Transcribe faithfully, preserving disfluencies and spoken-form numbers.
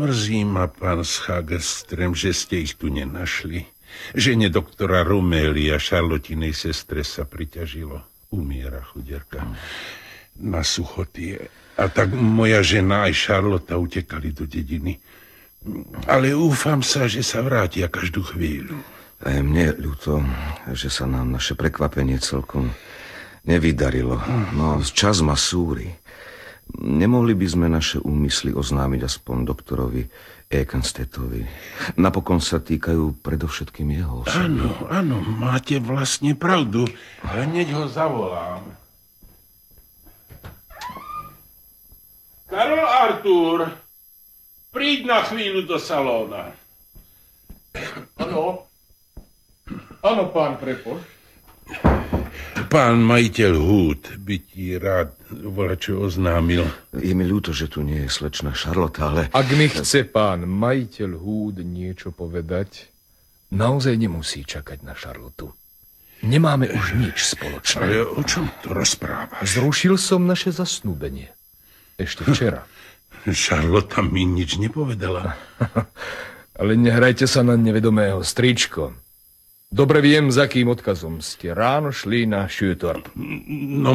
Mrzí ma, pán Schagerström, že ste ich tu nenašli. Žene doktora Romélia, Šarlotinej sestre, sa priťažilo. Umiera chudierka. Na suchotie. A tak moja žena aj Šarlota utekali do dediny. Ale úfam sa, že sa vrátia každú chvíľu. Aj mne ľúto, že sa nám naše prekvapenie celkom nevydarilo. No, čas ma súri. Nemohli by sme naše úmysly oznámiť aspoň doktorovi Ekenstetovi. Napokon sa týkajú predovšetkým jeho osoby. Áno, áno, máte vlastne pravdu. Hneď ho zavolám. Karol Artúr, príď na chvíľu do salóna. Áno. Áno, pán Prepoš. Pán majiteľ Húd by ti rád volačo oznámil. Je mi ľúto, že tu nie je slečna Šarlota, ale... Ak mi chce pán majiteľ Húd niečo povedať, naozaj nemusí čakať na Šarlotu. Nemáme už nič spoločné. Ale o čom to rozprávaš? Zrušil som naše zasnúbenie. Ešte včera. Šarlota mi nič nepovedala. Ale nehrajte sa na nevedomého, stričko. Dobre viem, za kým odkazom ste ráno šli na Šütorp. No